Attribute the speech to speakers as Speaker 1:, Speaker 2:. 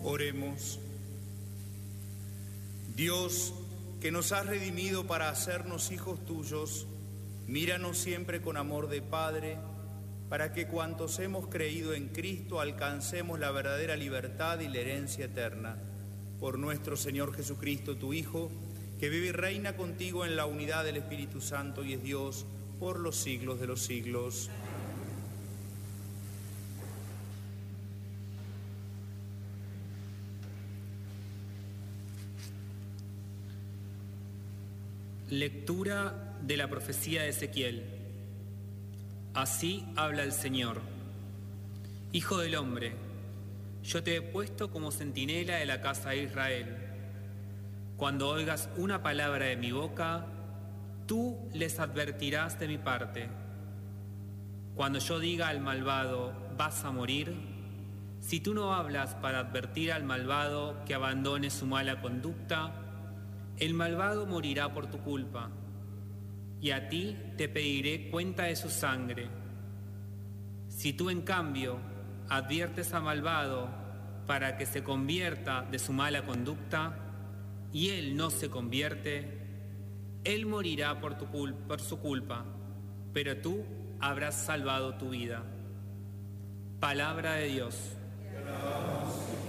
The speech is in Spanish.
Speaker 1: Oremos. Dios, que nos has redimido para hacernos hijos tuyos, míranos siempre con amor de Padre, para que cuantos hemos creído en Cristo alcancemos la verdadera libertad y la herencia eterna. Por nuestro Señor Jesucristo, tu Hijo, que vive y reina contigo en la unidad del Espíritu Santo y es Dios por los siglos de los siglos.
Speaker 2: Lectura de la profecía de Ezequiel. Así habla el Señor. Hijo del hombre, yo te he puesto como centinela de la casa de Israel. Cuando oigas una palabra de mi boca, tú les advertirás de mi parte. Cuando yo diga al malvado, vas a morir, si tú no hablas para advertir al malvado que abandone su mala conducta, el malvado morirá por tu culpa, y a ti te pediré cuenta de su sangre. Si tú, en cambio, adviertes al malvado para que se convierta de su mala conducta, y él no se convierte, él morirá por su culpa, pero tú habrás salvado tu vida. Palabra de Dios.
Speaker 1: Te alabamos.